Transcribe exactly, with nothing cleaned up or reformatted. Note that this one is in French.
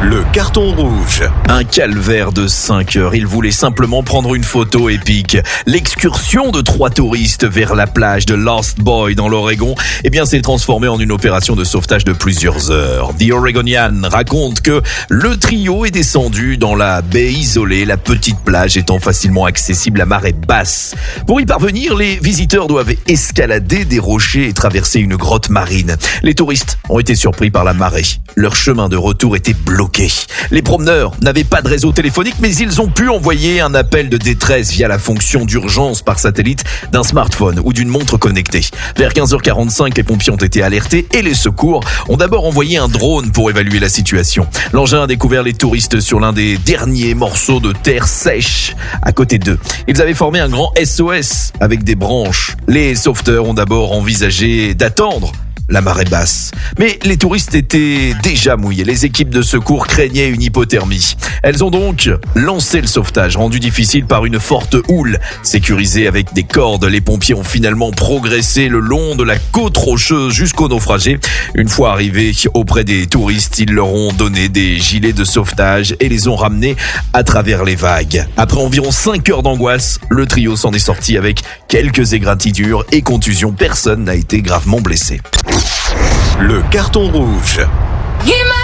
Le carton rouge. Un calvaire de cinq heures. Il voulait simplement prendre une photo épique. L'excursion de trois touristes vers la plage de Lost Boy dans l'Oregon, eh bien, s'est transformée en une opération de sauvetage de plusieurs heures. The Oregonian raconte que le trio est descendu dans la baie isolée, la petite plage étant facilement accessible à marée basse. Pour y parvenir, les visiteurs doivent escalader des rochers et traverser une grotte marine. Les touristes ont été surpris par la marée. Leur chemin de retour était bloqué. Les promeneurs n'avaient pas de réseau téléphonique, mais ils ont pu envoyer un appel de détresse via la fonction d'urgence par satellite d'un smartphone ou d'une montre connectée. Vers quinze heures quarante-cinq, les pompiers ont été alertés et les secours ont d'abord envoyé un drone pour évaluer la situation. L'engin a découvert les touristes sur l'un des derniers morceaux de terre sèche à côté d'eux. Ils avaient formé un grand S O S avec des branches. Les sauveteurs ont d'abord envisagé d'attendre la marée basse. Mais les touristes étaient déjà mouillés. Les équipes de secours craignaient une hypothermie. Elles ont donc lancé le sauvetage, rendu difficile par une forte houle. Sécurisés avec des cordes, les pompiers ont finalement progressé le long de la côte rocheuse jusqu'aux naufragés. Une fois arrivés auprès des touristes, ils leur ont donné des gilets de sauvetage et les ont ramenés à travers les vagues. Après environ cinq heures d'angoisse, le trio s'en est sorti avec quelques égratignures et contusions. Personne n'a été gravement blessé. Le carton rouge.